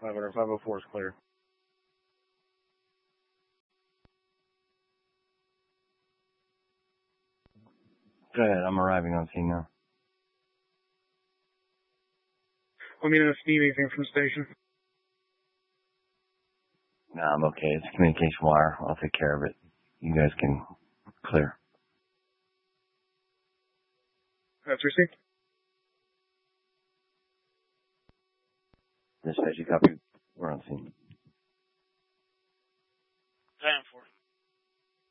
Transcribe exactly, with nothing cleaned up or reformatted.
five hundred, five oh four is clear. Go ahead, I'm arriving on scene now. Want me to steam anything from the station? No, I'm okay. It's a communication wire. I'll take care of it. You guys can clear. That's received. Dispatch, you copy? We're on scene.